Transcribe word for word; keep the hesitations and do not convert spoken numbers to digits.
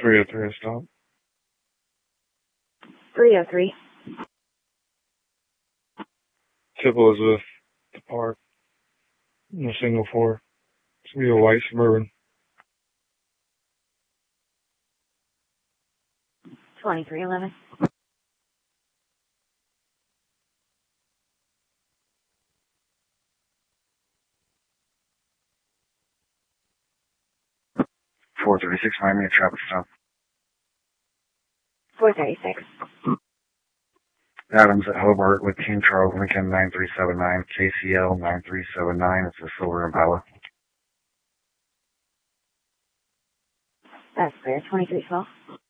three oh three, stop. three oh three. Tip Elizabeth, the park, in a single four. It's going to be a white Suburban. twenty-three eleven. four thirty-six, Miami, traffic stop. four thirty-six. Adams at Hobart with King Charles Lincoln nine three seven nine, K C L nine three seven nine. It's a silver Impala. That's clear. twenty-three twelve.